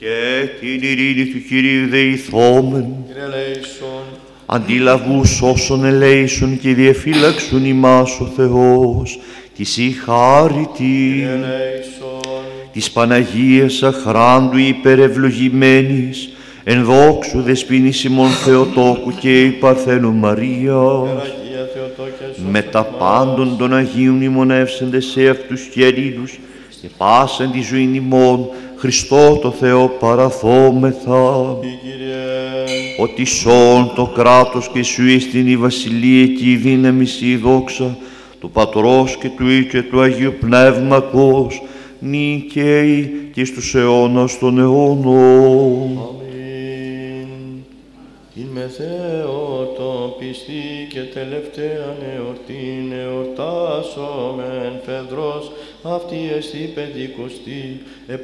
Και την ειρήνη του Κυρίου δεηθόμεν, Κύριε ελέησον. αντιλαβούς όσων ελέησον και διεφύλαξον ημάς ο Θεός, της η χάριτη, Κύριε ελέησον. της Παναγίας αχράντου υπερευλογημένης, εν δόξου δεσποίνης ημών Θεοτόκου και η Παρθένου Μαρία, Αγία Θεοτόκια σώσε με τα ημάς. πάντων των Αγίων ημωνεύσαντες σε αυτούς και αλλήλους, και πάσαν τη ζωήν ημών, Χριστό το Θεό παραθόμεθα. Κύριε. Ότι σών το κράτος και σου είστην η βασιλεία και η δύναμη η δόξα του Πατρός και του Υιού και του Αγίου Πνεύματος, νικαίοι και στους αιώνας των αιώνων. Αμήν. Την μεθεώτο πιστή και τελευταία εορτήν εορτάσομεν Φεδρός, αυτή εστι πεντηκοστή,